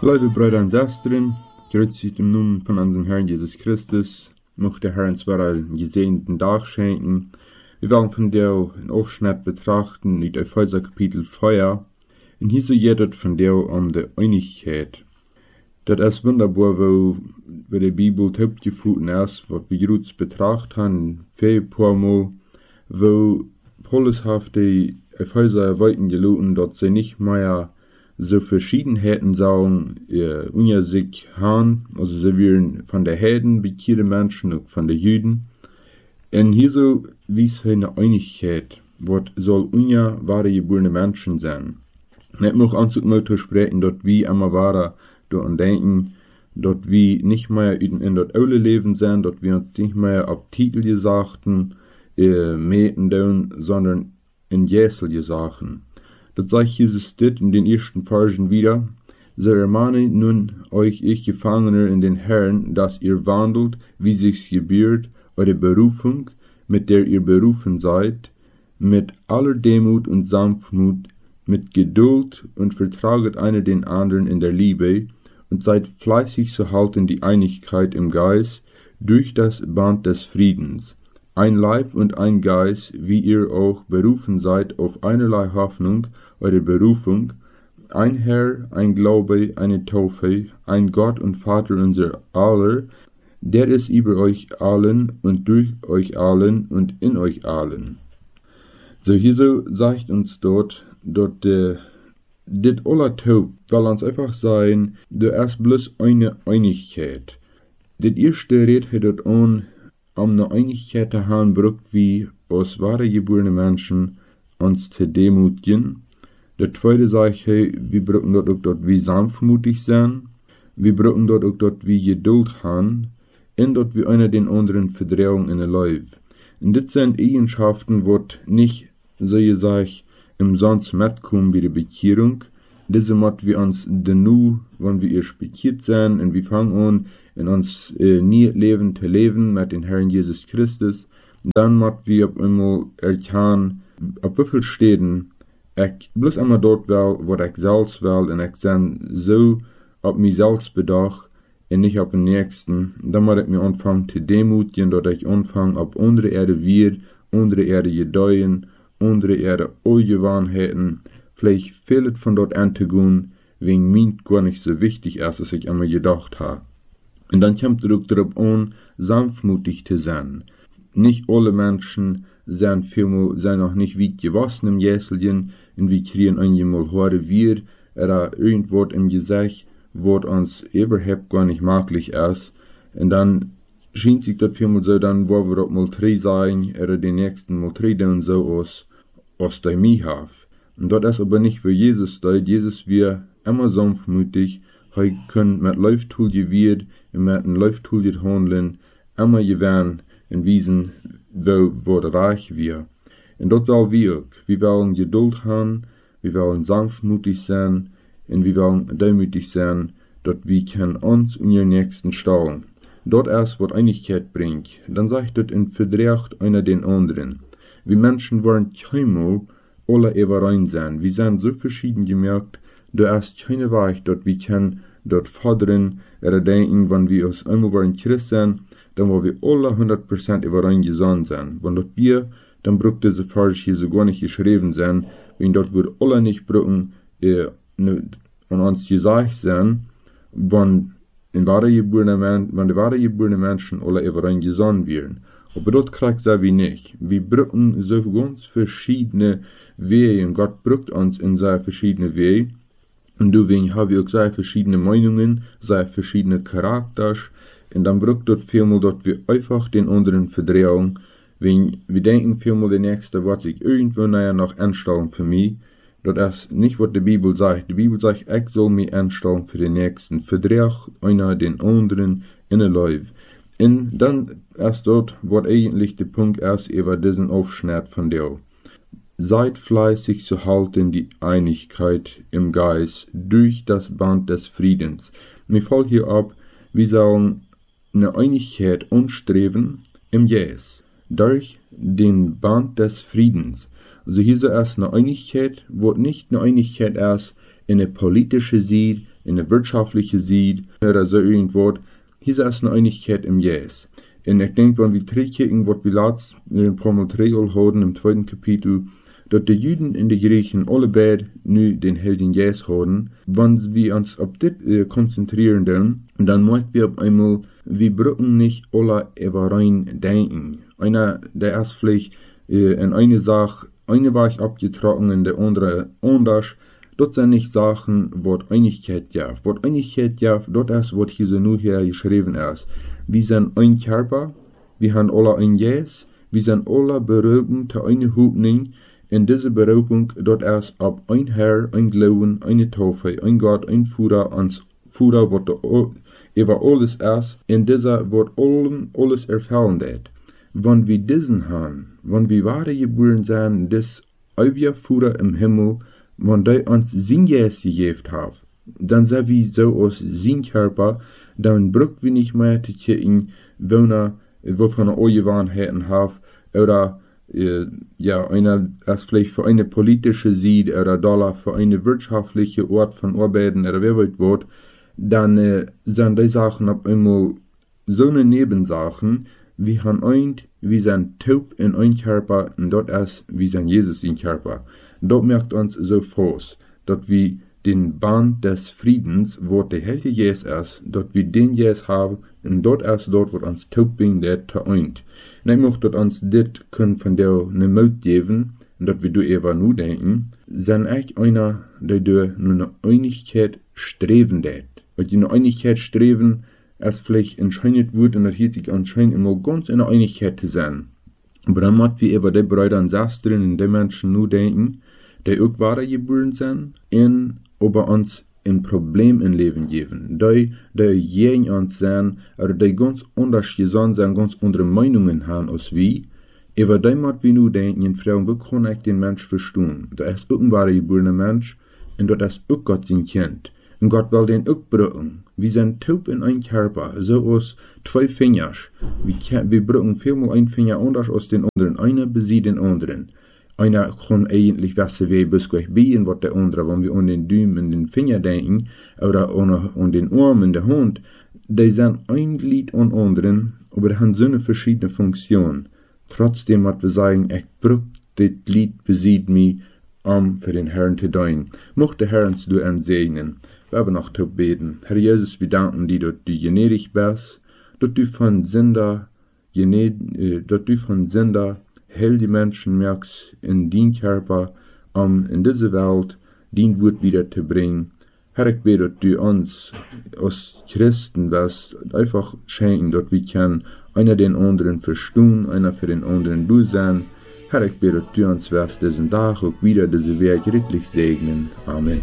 Liebe Brüder und Schwestern, grüß euch im Namen von unserem Herrn Jesus Christus. Möchte der Herr uns einen gesegneten Tag schenken. Wir wollen von dir einen Aufschnitt betrachten in Epheser Kapitel 4. Und hier so geht von dir die Einigkeit. Das ist wunderbar, wo die Bibel aufgefunden ist, was wir jetzt betrachtet haben, viel paar Mal, wo Paulus hat die Epheser weiten gelungen, dass sie nicht mehr so Verschiedenheiten sagen, unter sich haben, also sie werden von der Heiden bekehrte Menschen und von den Juden. Und hier so wie es eine Einigkeit, was soll unter wahre geborene Menschen sein. Nicht noch anzug zu sprechen, dort wie immer wahre, dort denken, dort wie nicht mehr in dort aule Leben sind, dort wir uns nicht mehr ab Titel gesagten, meten sondern in Jesel gesagen. Das sagt Jesus dit in den ersten Versen wieder. So ermahne nun euch, ich Gefangener in den Herrn, dass ihr wandelt, wie sich's gebührt, eure Berufung, mit der ihr berufen seid, mit aller Demut und Sanftmut, mit Geduld und vertraget einer den anderen in der Liebe, und seid fleißig zu halten die Einigkeit im Geist, durch das Band des Friedens. Ein Leib und ein Geist, wie ihr auch berufen seid auf einerlei Hoffnung, eure Berufung, ein Herr, ein Glaube, eine Taufe, ein Gott und Vater unser aller, der ist über euch allen und durch euch allen und in euch allen. So hier so sagt uns dort dit aller Taub, weil uns einfach sein, du erst bloß eine Einigkeit. Dit erste redet hier dort an, eine Einigkeit zu haben, braucht wie aus wahre geborene Menschen uns zu demutigen. Der zweite sagt, hey, wir brauchen dort wie sanftmutig sein, wir brauchen dort wie Geduld haben, und dort wie einer den anderen Verdrehung in der Leben. Und das sind Eigenschaften, die nicht, so gesagt, im Sonst mitkommen bei der Bekehrung. Diese muss wir uns nu, wenn wir erst bekehrt sind, und wir fangen an, in uns nie Leben zu leben mit dem Herrn Jesus Christus, dann muss wir auf einmal erkennen, auf wie viel Städten ich bloß einmal dort will, wo ich selbst will, und ich bin so auf mich selbst bedacht, und nicht auf den Nächsten. Dann muss ich mir anfangen zu demutigen, dass ich anfange, auf unsere Erde wir, unsere Erde gedeihen, unsere Erde Ungewohnheiten, vielleicht fehlt von dort anzugehen, wegen mir gar nicht so wichtig ist, als ich einmal gedacht habe. Und dann kommt es auch darauf an, sanftmutig zu sein. Nicht alle Menschen sind noch nicht weit gewachsen im Jäselchen, und wir kriegen einmal hören wir, irgendwo im Gesicht, wo uns überhaupt gar nicht möglich ist. Und dann scheint sich das vielmal so, dann wollen wir auch mal drei sein, den nächsten mal drei dann so aus der mich haben. Und das ist aber nicht für Jesus da. Jesus wir immer sanftmutig, er können mit Läuftool gewirrt, und mit einem Läuftool handeln, immer gewähren, in Wiesen, wo reich wir. Und dort soll wir auch. Wir wollen Geduld haben, wir wollen sanftmutig sein, und wir wollen demütig sein, dort wir können uns und ihr Nächsten stellen. Dort erst, was Einigkeit bringt. Dann sagt dort in Verdrecht einer den anderen. Wir Menschen wollen keinmal alle überein sein. Wir sind so verschieden gemerkt, da ist keine Weg, dort wir können dort fordern, denken, wenn wir aus einmal wollen Christ sein, dann wollen wir alle 100% überein gesandt sein. Wenn dort wir, dann braucht diese Vers hier so gar nicht geschrieben sein, wenn dort wir alle nicht brauchen, an uns gesagt sein, wenn die wahre geborene Menschen alle überein gesandt werden. Aber dort kriegt wir nicht. Wir brauchen so ganz verschiedene Wege, und Gott braucht uns in sehr verschiedene Wege. Und deswegen haben wir auch sehr verschiedene Meinungen, sehr verschiedene Charakters, und dann braucht dort vielmal, dass wir einfach den anderen verdrehen, wenn wir denken vielmal der Nächste wird sich irgendwo noch anstellen für mich. Das ist nicht, was die Bibel sagt. Die Bibel sagt, ich soll mich anstellen für den Nächsten. Verdreht einer den anderen in der Leben. Und dann ist dort, was eigentlich der Punkt ist, über diesen Aufschnitt von dir. Seid fleißig zu halten die Einigkeit im Geist durch das Band des Friedens. Mir fällt hier ab, wir sollen eine Einigkeit anstreben im Jes, durch den Band des Friedens. Also hier ist eine Einigkeit, wo nicht eine Einigkeit ist in der politischen Sicht, in der wirtschaftlichen Sied oder so irgendwo. Hier ist eine Einigkeit im Jes. Und ich denke, wenn wir zurückkicken, was wir letztes Mal 3 haben, im 2. Kapitel, dass die Juden und die Griechen alle beide nu den Helden Jes haben, wenn wir uns auf das konzentrieren, dann möchten wir auf einmal, wir brauchen nicht alle überein denken. Einer, der ist vielleicht in eine Sache, eine war ich abgetrocknet und der andere anders. Das sind nicht Sachen, was Einigkeit gibt. Was Einigkeit gibt, das ist, was hier so nur hier geschrieben ist. Wir sind ein Körper, wir haben alle ein Jes, wir sind alle berufen zu einer Hoffnung. In dieser Berufung, dort ist ab ein Herr, ein Glauben, eine Taufe, ein Gott, ein Führer, was über alles ist, in dieser wird alles erfüllen wird. Wenn wir diesen haben, wenn wir wahre geboren sind, das ewige Führer im Himmel, wenn der uns sein Jes gegeben hat, dann sind wir so aus sein Körper, dann brauchen wir nicht mehr zu kicken, wovon er Angewohnheiten hat, oder einer ist vielleicht für eine politische Sieg oder Dollar für eine wirtschaftliche Ort von Arbeiten oder wer weiß was, dann sind die Sachen auf einmal so eine Nebensachen. Wir sind taub in ein Körper und dort ist, wir sind Jesus in Körper. Dort merkt uns so fast, dass wir den Band des Friedens, wo der Heilige Jesus ist, dass wir den Jesus haben und dort ist dort, wo uns taub bin, der vereint. Und ich möchte, dass uns das können von der eine Mut geben, und dass wir da eben nur denken, sind echt einer, der nur eine Einigkeit streben wird. Weil die eine Einigkeit streben, es vielleicht entscheidet wird, und das hier sich anscheinend immer ganz in der Einigkeit zu sein. Aber dann müssen wir über die Brüder und Schwestern und die Menschen nur denken, die auch wahre geboren sind, und über uns ein Problem im Leben geben. Die gegen uns sind, oder die ganz anders gesandt sind, ganz andere Meinungen haben als wir. Über die müssen wir nur denken, und fragen, wie kann ich den Mensch verstehen? Da ist auch ein wahre geborener Mensch, und das ist auch Gott sein Kind. Und Gott will den auch brauchen. Wir sind taub in ein Körper, so aus 2 Fingern. Wir brauchen vielmal einen Finger anders als den anderen. Einer besieht den anderen. Einer kann eigentlich wissen, wie bis gleich bieten, was der andere, wenn wir an den Daumen und den Finger denken, oder an den Arm und der Hand, die sind ein Glied an anderen, aber die haben so eine verschiedene Funktion. Trotzdem muss wir sagen, ich brauche das Glied besieht mich, für den Herrn zu dienen. Mocht der Herr uns durch segnen. Wir haben noch zu beten. Herr Jesus, wir danken dir, dass du gnädig bist, dass du von Sünder hell die Menschen merkst in dein Körper, in diese Welt dein Wort wieder zu bringen. Herr, ich bete, dass du uns als Christen bist, einfach schenken, dass wir können einer den anderen verstehen, einer für den anderen du sein. Herr, ich bete, dass du uns wirst diesen Tag auch wieder diese Weg richtig segnen. Amen.